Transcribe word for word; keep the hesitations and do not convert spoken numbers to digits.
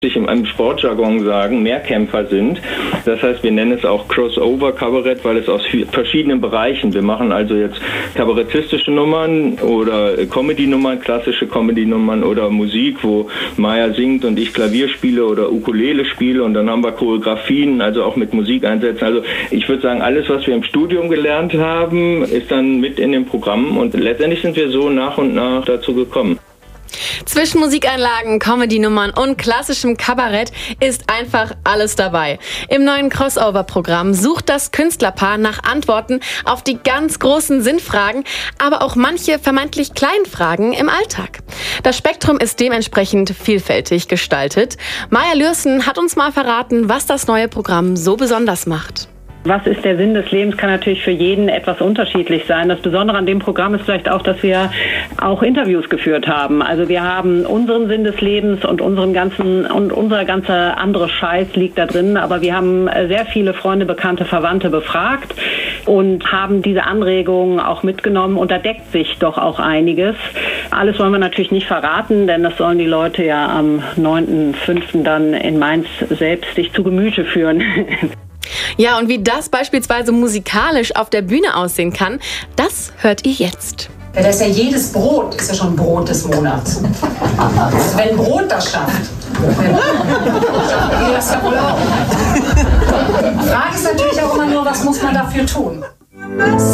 sich im Sportjargon sagen, Mehrkämpfer sind. Das heißt, wir nennen es auch Crossover-Kabarett, weil es aus verschiedenen Bereichen, wir machen also jetzt kabarettistische Nummern oder Comedy-Nummern, klassische Comedy-Nummern oder Musik, wo Maya singt und ich Klavier spiele oder Ukulele spiele, und dann haben wir Choreografien, also auch mit Musik einsetzen. Also ich würde sagen, alles, was wir im Studium gelernt haben, ist dann mit in dem Programm, und letztendlich sind wir so nach und nach dazu gekommen. Zwischen Musikeinlagen, Comedy-Nummern und klassischem Kabarett ist einfach alles dabei. Im neuen Crossover-Programm sucht das Künstlerpaar nach Antworten auf die ganz großen Sinnfragen, aber auch manche vermeintlich kleinen Fragen im Alltag. Das Spektrum ist dementsprechend vielfältig gestaltet. Maya Lürssen hat uns mal verraten, was das neue Programm so besonders macht. Was ist der Sinn des Lebens, kann natürlich für jeden etwas unterschiedlich sein. Das Besondere an dem Programm ist vielleicht auch, dass wir auch Interviews geführt haben. Also wir haben unseren Sinn des Lebens und unseren ganzen und unser ganzer andere Scheiß liegt da drin. Aber wir haben sehr viele Freunde, Bekannte, Verwandte befragt und haben diese Anregungen auch mitgenommen. Und da deckt sich doch auch einiges. Alles wollen wir natürlich nicht verraten, denn das sollen die Leute ja am neunten fünften dann in Mainz selbst sich zu Gemüte führen. Ja, und wie das beispielsweise musikalisch auf der Bühne aussehen kann, das hört ihr jetzt. Ja, das ist ja jedes Brot, ist ja schon Brot des Monats. Also wenn Brot das schafft, wenn wir das ja wohl auch. Frage ist natürlich auch immer nur, was muss man dafür tun?